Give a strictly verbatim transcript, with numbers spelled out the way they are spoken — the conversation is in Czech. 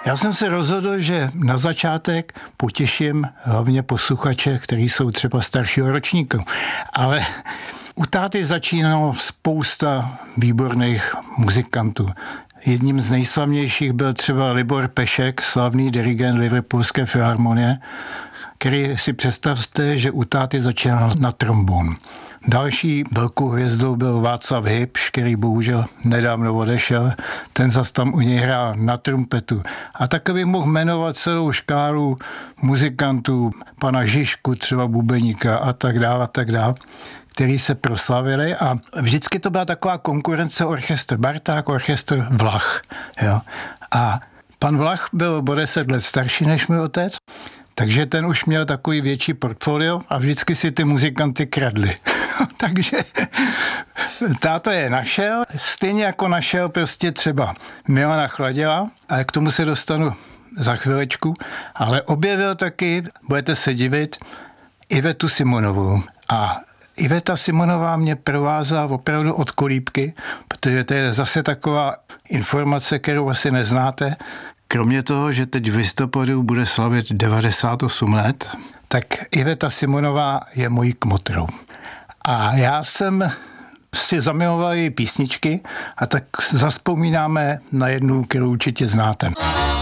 Já jsem se rozhodl, že na začátek potěším hlavně posluchače, kteří jsou třeba staršího ročníku. Ale u táty začínalo spousta výborných muzikantů. Jedním z nejslavnějších byl třeba Libor Pešek, slavný dirigent Liverpoolské filharmonie, který si představte, že u táty začínal na trombon. Další velkou hvězdou byl Václav Hybš, který bohužel nedávno odešel. Ten zas tam u něj hrál na trumpetu. A takový mohl jmenovat celou škálu muzikantů, pana Žižku, třeba bubeníka a tak dále, a tak dále, který se proslavili. A vždycky to byla taková konkurence orchestr Barták, orchestr Vlach. Jo. A pan Vlach byl o deset let starší než můj otec, takže ten už měl takový větší portfolio a vždycky si ty muzikanty kradli. Takže táta je našel, stejně jako našel prostě třeba Milana Chladila, ale k tomu se dostanu za chvilečku, ale objevil taky, budete se divit, Ivetu Simonovou. A Iveta Simonová mě provázela opravdu od kolíbky, protože to je zase taková informace, kterou asi neznáte. Kromě toho, že teď v listopadu bude slavit devadesát osm let, tak Iveta Simonová je mojí kmotrou. A já jsem si zamiloval její písničky a tak zazpomínáme na jednu, kterou určitě znáte.